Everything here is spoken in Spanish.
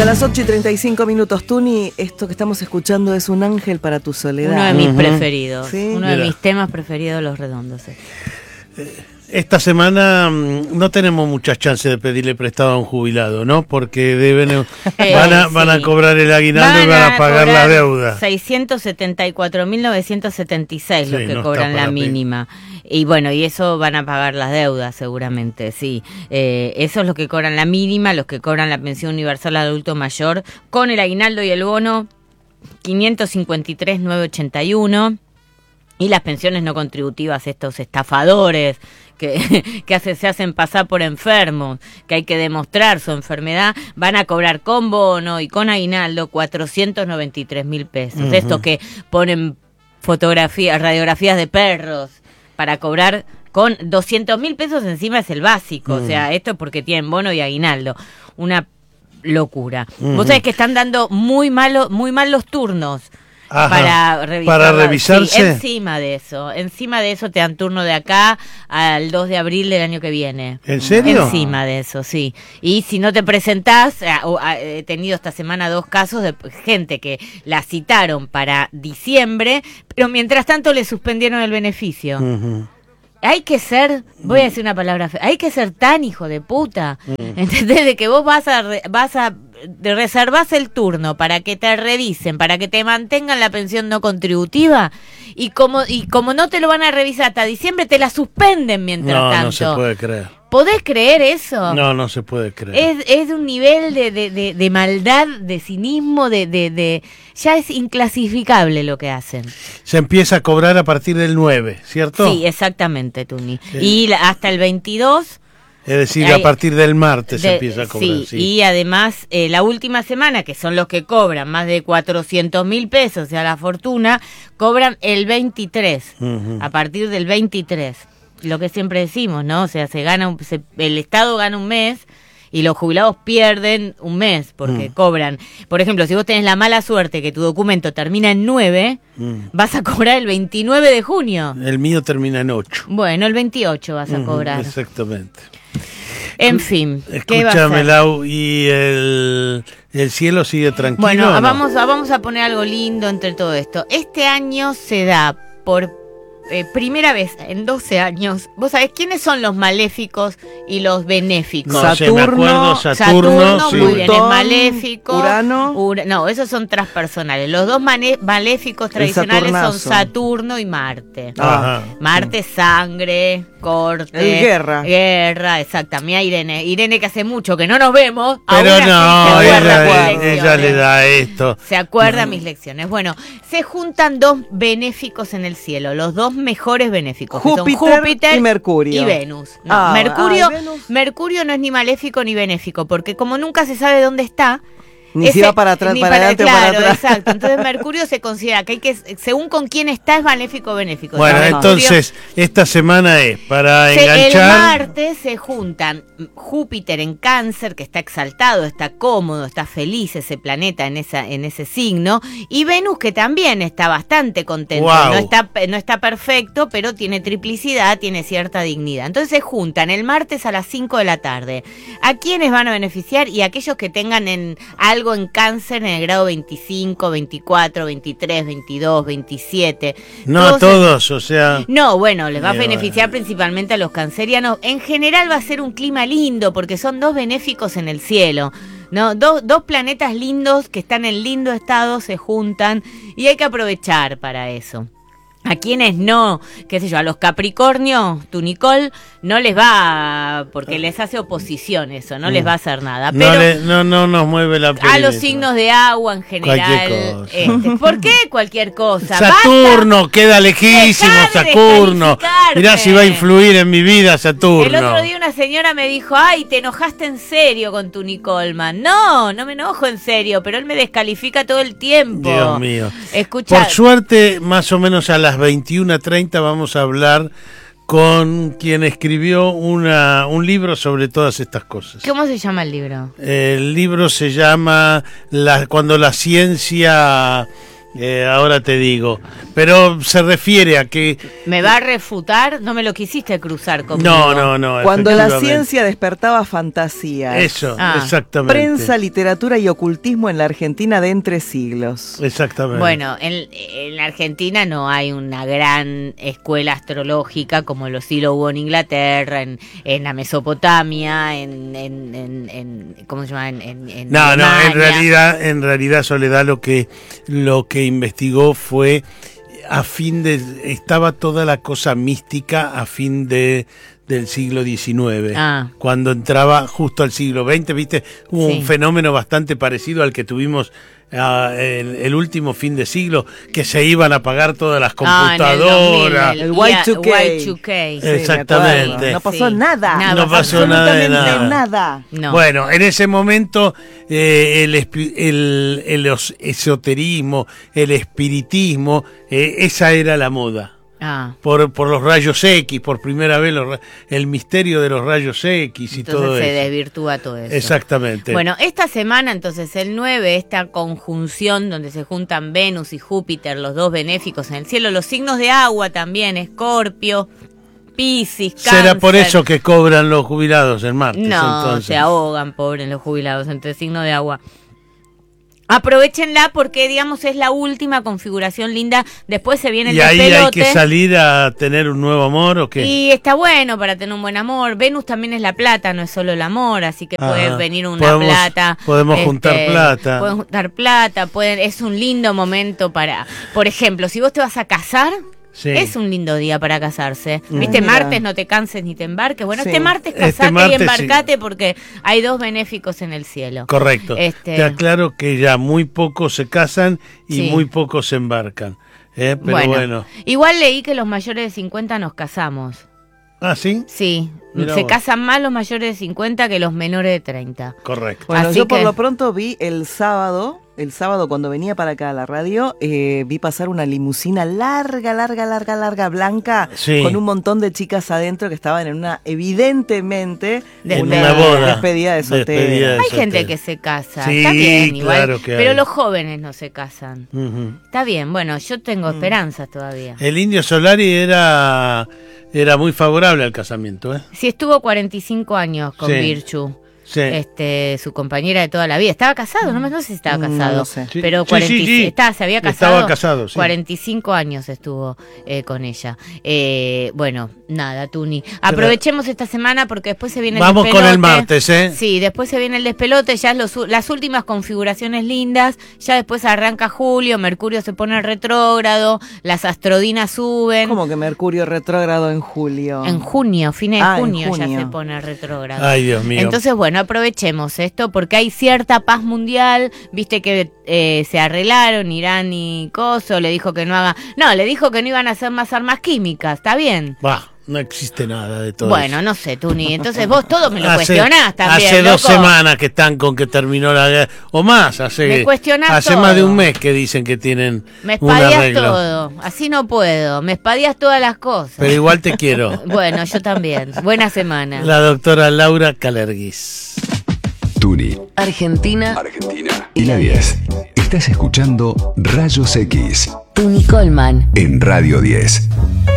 Ya a las 8:35, Tuni, esto que estamos escuchando es Un ángel para tu soledad. Uno de mis preferidos, ¿Sí? uno de mis temas preferidos, Los Redondos. Esta semana no tenemos muchas chances de pedirle prestado a un jubilado, ¿no? Porque van a cobrar el aguinaldo y van a pagar la deuda. 674.976 los que cobran la mínima. Y bueno, y eso van a pagar las deudas seguramente, sí. Eso es lo que cobran la mínima, los que cobran la pensión universal al adulto mayor, con el aguinaldo y el bono, 553.981. Y las pensiones no contributivas, estos estafadores que se hacen pasar por enfermos, que hay que demostrar su enfermedad, van a cobrar con bono y con aguinaldo 493.000 pesos. Estos que ponen fotografías, radiografías de perros para cobrar con 200.000 pesos encima es el básico. O sea, esto es porque tienen bono y aguinaldo. Una locura. Vos sabés que están dando muy mal los turnos. Ajá, para revisarse. Sí, encima de eso te dan turno de acá al 2 de abril del año que viene. ¿En serio? Encima de eso, sí. Y si no te presentás, he tenido esta semana 2 casos de gente que la citaron para diciembre, pero mientras tanto le suspendieron el beneficio. Hay que ser, voy a decir una palabra fea, hay que ser tan hijo de puta, ¿entendés? De que vos vas a reservás el turno para que te revisen, para que te mantengan la pensión no contributiva, y como no te lo van a revisar hasta diciembre, te la suspenden mientras tanto. No se puede creer. ¿Podés creer eso? No se puede creer. Es un nivel de maldad, de cinismo, ya es inclasificable lo que hacen. Se empieza a cobrar a partir del 9, ¿cierto? Sí, exactamente, Tuni. Y hasta el 22... Es decir, a partir del martes se empieza a cobrar. Sí, y además la última semana, que son los que cobran más de 400.000 pesos, o sea, la fortuna, cobran el 23, a partir del 23. Lo que siempre decimos, ¿no? O sea, el Estado gana un mes y los jubilados pierden un mes porque cobran. Por ejemplo, si vos tenés la mala suerte que tu documento termina en 9, vas a cobrar el 29 de junio. El mío termina en 8. Bueno, el 28 vas a cobrar. Exactamente. En fin, escúchame, Lau, y el cielo sigue tranquilo. Bueno, ¿o no? vamos a poner algo lindo entre todo esto. Este año se da por primera vez en 12 años. ¿Vos sabés quiénes son los maléficos y los benéficos? Saturno, sí. Muy bien, es Plutón, maléfico. Urano. No, esos son transpersonales. Los dos maléficos tradicionales son Saturno y Marte. Marte, sangre, corte. Guerra, exacto. Mira Irene que hace mucho que no nos vemos. Pero ella le da esto. Se acuerda mis lecciones. Bueno, se juntan dos benéficos en el cielo, los dos mejores beneficos, Júpiter y Mercurio. Y Venus. No, Mercurio no es ni maléfico ni benéfico, porque como nunca se sabe dónde está, ni si va para atrás, para adelante o para atrás. Exacto. Entonces Mercurio se considera que según con quién está, es maléfico o benéfico. Bueno, entonces esta semana es para enganchar. El martes se juntan Júpiter en Cáncer, que está exaltado, está cómodo, está feliz ese planeta en ese signo, y Venus, que también está bastante contento. Wow. No está perfecto, pero tiene triplicidad, tiene cierta dignidad. Entonces se juntan el martes a las 5 de la tarde. ¿A quiénes van a beneficiar? Y aquellos que tengan algo en Cáncer en el grado 25, 24, 23, 22, 27. No a todos, o sea... No, bueno, les va a beneficiar principalmente a los cancerianos. En general va a ser un clima lindo porque son dos benéficos en el cielo, ¿no? Dos planetas lindos que están en lindo estado se juntan y hay que aprovechar para eso. A quienes no, qué sé yo, a los Capricornio, tu Nicole, no les va, porque les hace oposición eso, no les va a hacer nada. Pero no nos mueve la a los signos de agua en general. ¿Por qué cualquier cosa? Saturno, queda lejísimo Saturno. Mirá si va a influir en mi vida Saturno. El otro día una señora me dijo, ay, te enojaste en serio con tu Nicolman. No me enojo en serio, pero él me descalifica todo el tiempo. Dios mío. Escuchá, por suerte, más o menos a las 21:30 vamos a hablar con quien escribió un libro sobre todas estas cosas. ¿Cómo se llama el libro? El libro se llama Cuando la ciencia Ahora te digo. Pero se refiere a que... ¿Me va a refutar? No me lo quisiste cruzar conmigo. No. Cuando la ciencia despertaba fantasías. Eso, exactamente. Prensa, literatura y ocultismo en la Argentina de entre siglos. Exactamente. Bueno, en la Argentina no hay una gran escuela astrológica como lo sí lo hubo en Inglaterra, en la Mesopotamia, ¿cómo se llama? En Alemania. en realidad Soledad lo que investigó fue estaba toda la cosa mística a fin del siglo XIX, cuando entraba justo al siglo XX, ¿viste? Hubo un fenómeno bastante parecido al que tuvimos el último fin de siglo, que se iban a apagar todas las computadoras. El Y2K. Exactamente. No pasó nada. No pasó nada. No. Bueno, en ese momento el esoterismo, el espiritismo, esa era la moda. Por los rayos X, por primera vez el misterio de los rayos X y todo eso. Entonces se desvirtúa todo eso. Exactamente. Bueno, esta semana entonces el 9, esta conjunción donde se juntan Venus y Júpiter, los dos benéficos en el cielo, los signos de agua también, Escorpio, Piscis, Cáncer. ¿Será por eso que cobran los jubilados el martes? No, entonces se ahogan, pobres los jubilados, entre signos de agua. Aprovechenla porque, digamos, es la última configuración linda. Después se viene el despelote. ¿Y ahí hay que salir a tener un nuevo amor o qué? Y está bueno para tener un buen amor. Venus también es la plata, no es solo el amor, así que puede venir plata. Podemos juntar plata. Pueden juntar plata, es un lindo momento para... Por ejemplo, si vos te vas a casar... Sí. Es un lindo día para casarse. ¿Viste? Martes, no te canses ni te embarques. Bueno, este martes casate y embarcate porque hay dos benéficos en el cielo. Correcto. Te aclaro que ya muy pocos se casan y muy pocos se embarcan. Pero bueno. Igual leí que los mayores de 50 nos casamos. ¿Ah, sí? Sí. Se casan más los mayores de 50 que los menores de 30. Correcto. Bueno, así yo por lo pronto vi el sábado cuando venía para acá a la radio, vi pasar una limusina larga, blanca, con un montón de chicas adentro que estaban en una, evidentemente, una despedida de soltero. Hay gente que se casa, está bien igual, claro que pero hay. Los jóvenes no se casan. Está bien, bueno, yo tengo esperanzas todavía. El Indio Solari era muy favorable al casamiento, ¿eh? Sí, estuvo 45 años con Virchu. Sí. Su compañera de toda la vida. ¿Estaba casado? No sé si estaba casado. No sé. Pero se había casado. Estaba casado, sí. 45 años estuvo con ella. Bueno, nada, Tuni. Aprovechemos esta semana porque después se viene el despelote. Vamos con el martes, ¿eh? Sí, después se viene el despelote, ya las últimas configuraciones lindas, ya después arranca julio, Mercurio se pone retrógrado, las astrodinas suben. ¿Cómo que Mercurio retrógrado en julio? En junio, fines de junio ya se pone retrógrado. Ay, Dios mío. Entonces, bueno, aprovechemos esto porque hay cierta paz mundial, viste que se arreglaron Irán y Coso, le dijo que le dijo que no iban a hacer más armas químicas, ¿está bien? No existe nada de todo bueno, eso. No sé, Tuni, entonces vos todo me lo cuestionás también, Hace loco. 2 semanas que están con que terminó la guerra, o más, hace todo. Más de un mes que dicen que tienen me un arreglo. espadeás todo, así no puedo, me espadeás todas las cosas. Pero igual te quiero. Bueno, yo también, buena semana. La doctora Laura Calerguis. Tuni, Argentina y la 10. Estás escuchando Rayos X. Tuni Coleman. En Radio 10.